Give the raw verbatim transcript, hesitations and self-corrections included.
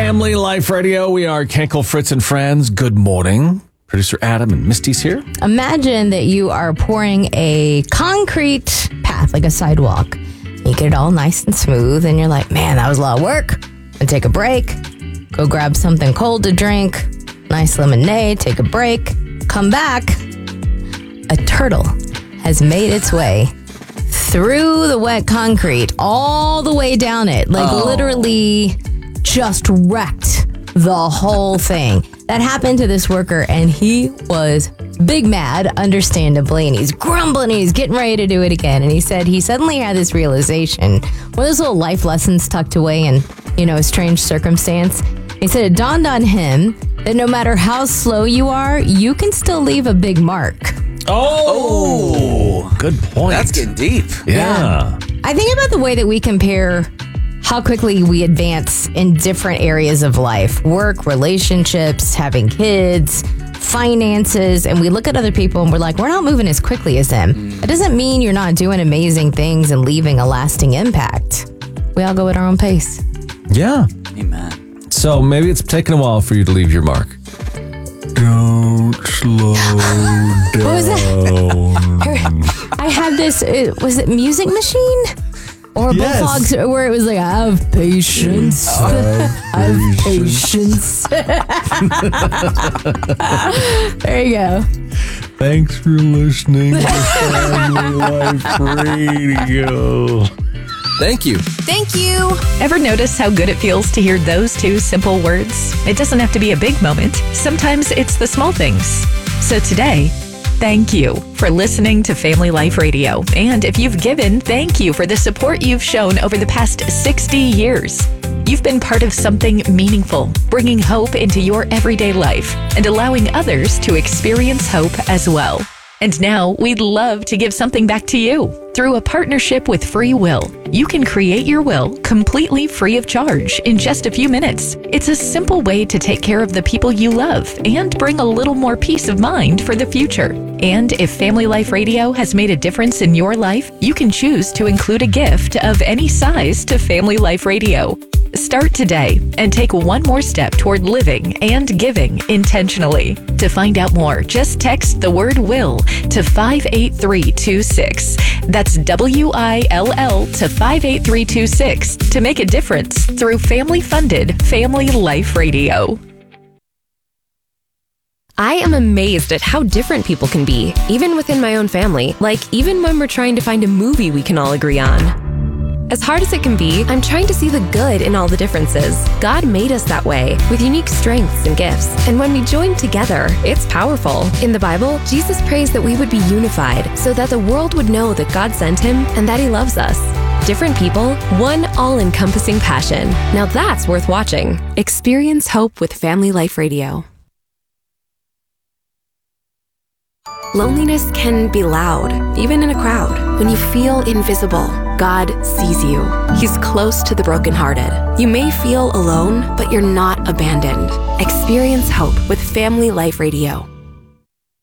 Family Life Radio. We are Kenkel, Fritz, and Friends. Good morning. Producer Adam and Misty's here. Imagine that you are pouring a concrete path, like a sidewalk. You get it all nice and smooth, and you're like, man, that was a lot of work. And take a break. Go grab something cold to drink. Nice lemonade. Take a break. Come back. A turtle has made its way through the wet concrete, all the way down it. Like oh. literally just wrecked the whole thing. That happened to this worker, and he was big mad, understandably, and he's grumbling, and he's getting ready to do it again. And he said he suddenly had this realization, one of those little life lessons tucked away in, you know, a strange circumstance. He said it dawned on him that no matter how slow you are, you can still leave a big mark. Oh, good point. That's getting deep. Yeah. yeah. I think about the way that we compare how quickly we advance in different areas of life, work, relationships, having kids, finances, and we look at other people and we're like, we're not moving as quickly as them. Mm. It doesn't mean you're not doing amazing things and leaving a lasting impact. We all go at our own pace. Yeah. Amen. So maybe it's taken a while for you to leave your mark. Don't slow down. What was that? I had this, uh, was it Music Machine? Or yes. Bullfrogs, where it was like, I have patience. Have I have patience. There you go. Thanks for listening to Family Life Radio. Thank you. Thank you. Ever notice how good it feels to hear those two simple words? It doesn't have to be a big moment. Sometimes it's the small things. So today, thank you for listening to Family Life Radio. And if you've given, thank you for the support you've shown over the past sixty years. You've been part of something meaningful, bringing hope into your everyday life and allowing others to experience hope as well. And now we'd love to give something back to you. Through a partnership with Free Will, you can create your will completely free of charge in just a few minutes. It's a simple way to take care of the people you love and bring a little more peace of mind for the future. And if Family Life Radio has made a difference in your life, you can choose to include a gift of any size to Family Life Radio. Start today and take one more step toward living and giving intentionally. To find out more, just text the word WILL to five eight three two six. That's W I L L to five eight three two six to make a difference through family-funded Family Life Radio. I am amazed at how different people can be, even within my own family. Like, even when we're trying to find a movie we can all agree on. As hard as it can be, I'm trying to see the good in all the differences. God made us that way, with unique strengths and gifts. And when we join together, it's powerful. In the Bible, Jesus prays that we would be unified, so that the world would know that God sent him and that he loves us. Different people, one all-encompassing passion. Now that's worth watching. Experience hope with Family Life Radio. Loneliness can be loud, even in a crowd. When you feel invisible, God sees you. He's close to the brokenhearted. You may feel alone, but you're not abandoned. Experience hope with Family Life Radio.